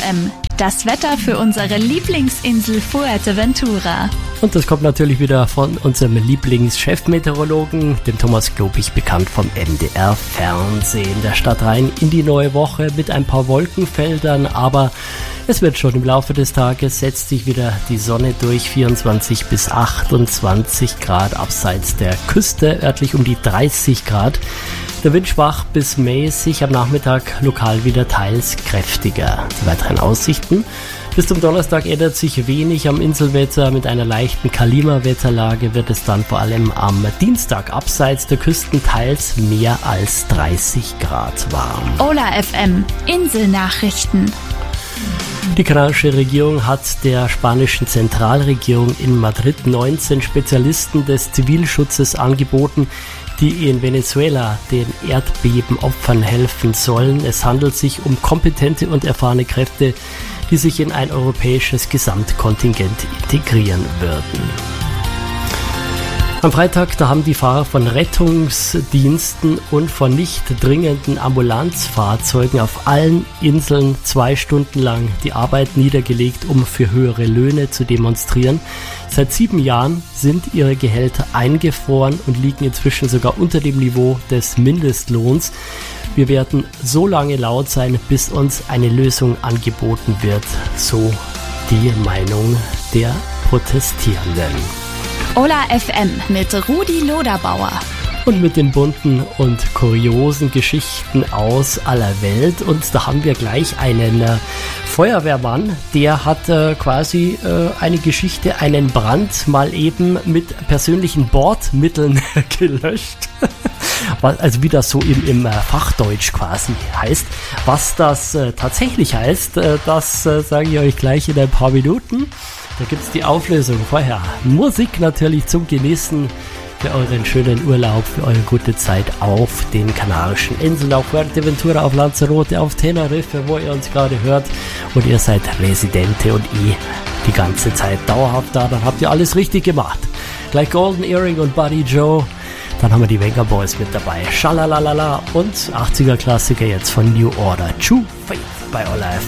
FM, das Wetter für unsere Lieblingsinsel Fuerteventura. Und das kommt natürlich wieder von unserem Lieblingschefmeteorologen, dem Thomas Globig, bekannt vom NDR Fernsehen. Der Start rein in die neue Woche mit ein paar Wolkenfeldern, aber es wird schon im Laufe des Tages, setzt sich wieder die Sonne durch, 24 bis 28 Grad, abseits der Küste örtlich um die 30 Grad. Der Wind schwach bis mäßig, am Nachmittag lokal wieder teils kräftiger. Die weiteren Aussichten: bis zum Donnerstag ändert sich wenig am Inselwetter. Mit einer leichten Kalima-Wetterlage wird es dann vor allem am Dienstag abseits der Küsten teils mehr als 30 Grad warm. Ola FM, Inselnachrichten. Die kanarische Regierung hat der spanischen Zentralregierung in Madrid 19 Spezialisten des Zivilschutzes angeboten, die in Venezuela den Erdbebenopfern helfen sollen. Es handelt sich um kompetente und erfahrene Kräfte, die sich in ein europäisches Gesamtkontingent integrieren würden. Am Freitag, da haben die Fahrer von Rettungsdiensten und von nicht dringenden Ambulanzfahrzeugen auf allen Inseln 2 Stunden lang die Arbeit niedergelegt, um für höhere Löhne zu demonstrieren. Seit 7 Jahren sind ihre Gehälter eingefroren und liegen inzwischen sogar unter dem Niveau des Mindestlohns. Wir werden so lange laut sein, bis uns eine Lösung angeboten wird, so die Meinung der Protestierenden. Ola FM mit Rudi Loderbauer. Und mit den bunten und kuriosen Geschichten aus aller Welt. Und da haben wir gleich einen Feuerwehrmann, der hat quasi eine Geschichte, einen Brand mal eben mit persönlichen Bordmitteln gelöscht. Also wie das so im Fachdeutsch quasi heißt. Was das tatsächlich heißt, das sage ich euch gleich in ein paar Minuten. Da gibt es die Auflösung. Vorher Musik natürlich zum Genießen für euren schönen Urlaub, für eure gute Zeit auf den Kanarischen Inseln, auf Fuerteventura, auf Lanzarote, auf Teneriffe, wo ihr uns gerade hört. Und ihr seid Residente und die ganze Zeit dauerhaft da, dann habt ihr alles richtig gemacht. Gleich Golden Earring und Buddy Joe. Dann haben wir die Venga Boys mit dabei. Schalalalala und 80er Klassiker jetzt von New Order. True Faith bei Ola FM.